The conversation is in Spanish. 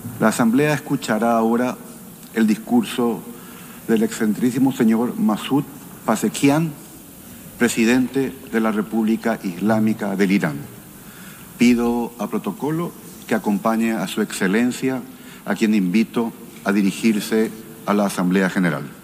La Asamblea escuchará ahora el discurso del excentrísimo señor Masoud Pezeshkian, presidente de la República Islámica del Irán. Pido a protocolo que acompañe a su excelencia, a quien invito a dirigirse a la Asamblea General.